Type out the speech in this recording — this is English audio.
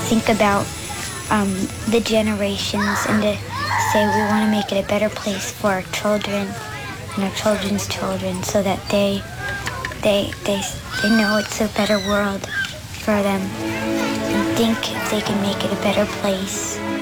think about the generations and to say we want to make it a better place for our children and our children's children, so that they know it's a better world for them and think if they can make it a better place.